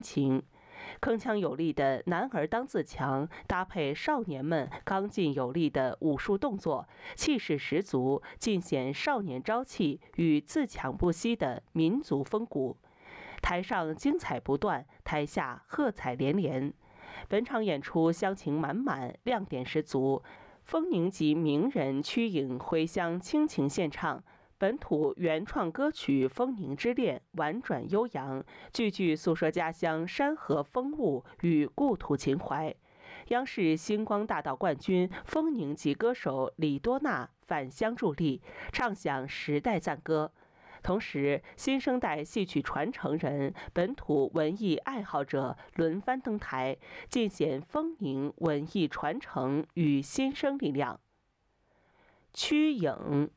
情。铿锵有力的男儿当自强，搭配少年们刚劲有力的武术动作，气势十足，尽显少年朝气与自强不息的民族风骨。台上精彩不断，台下喝彩连连。本场演出乡情满满，亮点十足。丰宁籍名人曲颖回乡倾情献唱。本土原创歌曲《丰宁之恋》婉转悠扬，句句诉说家乡山河风物与故土情怀。央视星光大道冠军丰宁籍歌手李多娜返乡助力，唱响时代赞歌。同时，新生代戏曲传承人、本土文艺爱好者轮番登台，尽显丰宁文艺传承与新生力量。曲颖。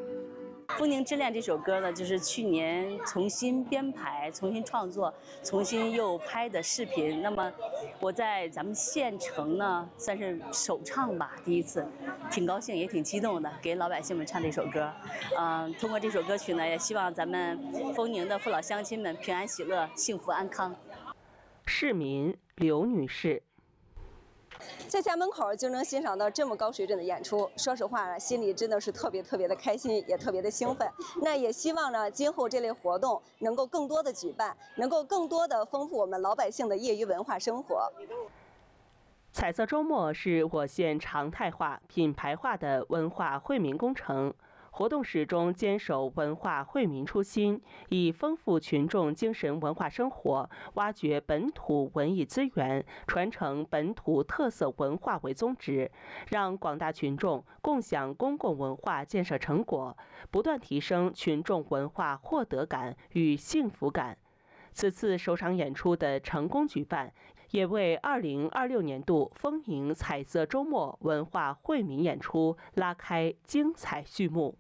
《丰宁之恋》这首歌呢，就是去年重新编排、重新创作、重新又拍的视频。那么我在咱们县城呢，算是首唱吧，第一次，挺高兴也挺激动的，给老百姓们唱这首歌。通过这首歌曲呢，也希望咱们丰宁的父老乡亲们平安喜乐、幸福安康。 市民刘女士。 在家门口就能欣赏到这么高水准的演出，说实话，心里真的是特别的开心，也特别的兴奋。那也希望呢，今后这类活动能够更多的举办，能够更多的丰富我们老百姓的业余文化生活。 彩色周末是我县常态化、品牌化的文化惠民工程。活动始终坚守文化惠民初心，以丰富群众精神文化生活、挖掘本土文艺资源、传承本土特色文化为宗旨，让广大群众共享公共文化建设成果，不断提升群众文化获得感与幸福感。此次首场演出的成功举办，也为2026年度丰宁彩色周末文化惠民演出拉开精彩序幕。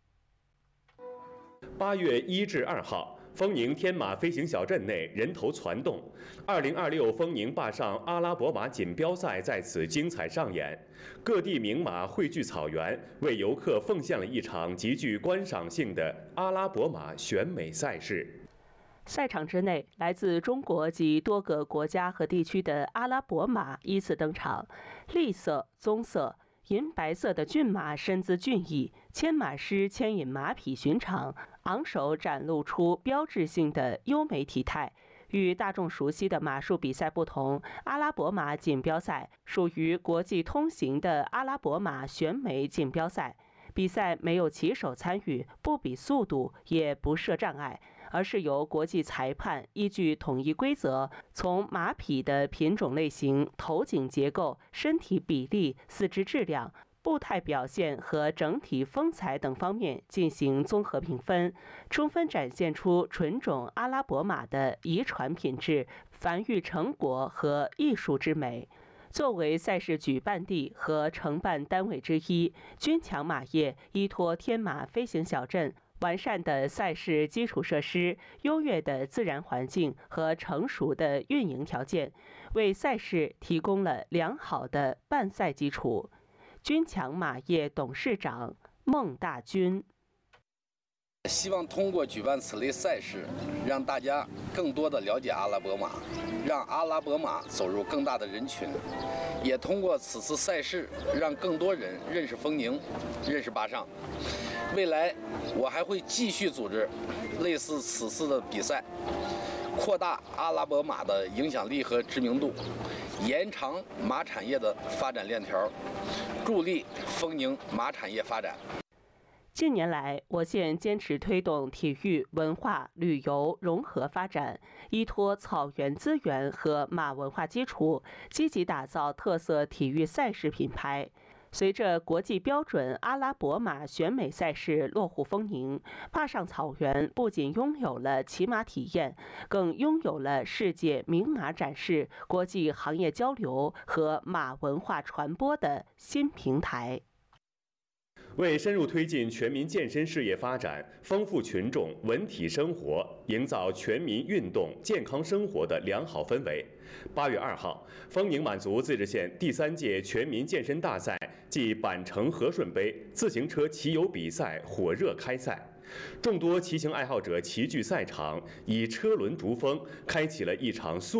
8月1至2号，丰宁天马飞行小镇内人头攒动，2026丰宁坝上阿拉伯马锦标赛在此精彩上演，各地名马汇聚草原，为游客奉献了一场极具观赏性的阿拉伯马选美赛事。 赛场之内，来自中国及多个国家和地区的阿拉伯马依次登场，栗色、棕色、银白色的骏马身姿俊逸，牵马师牵引马匹巡场，昂首展露出标志性的优美体态。与大众熟悉的马术比赛不同，阿拉伯马锦标赛属于国际通行的阿拉伯马选美锦标赛。比赛没有骑手参与，不比速度，也不设障碍，而是由国际裁判依据统一规则，从马匹的品种类型、头颈结构、身体比例、四肢质量、步态表现和整体风采等方面进行综合评分，充分展现出纯种阿拉伯马的遗传品质、繁育成果和艺术之美。作为赛事举办地和承办单位之一，军强马业依托天马飞行小镇完善的赛事基础设施、优越的自然环境和成熟的运营条件，为赛事提供了良好的办赛基础。军强马业董事长孟大军。 希望通过举办此类赛事，让大家更多的了解阿拉伯马，让阿拉伯马走入更大的人群，也通过此次赛事，让更多人认识丰宁，认识坝上。未来我还会继续组织类似此次的比赛，扩大阿拉伯马的影响力和知名度，延长马产业的发展链条，助力丰宁马产业发展。 近年来，我县坚持推动体育、文化、旅游融合发展，依托草原资源和马文化基础，积极打造特色体育赛事品牌。随着国际标准阿拉伯马选美赛事落户丰宁，坝上草原不仅拥有了骑马体验，更拥有了世界名马展示、国际行业交流和马文化传播的新平台。 为深入推进全民健身事业发展，丰富群众文体生活，营造全民运动健康生活的良好氛围，8月2号，丰宁满族自治县第3届全民健身大赛暨板城和顺杯自行车骑游比赛火热开赛。 众多骑行爱好者齐聚赛场，以车轮逐风，开启了一场速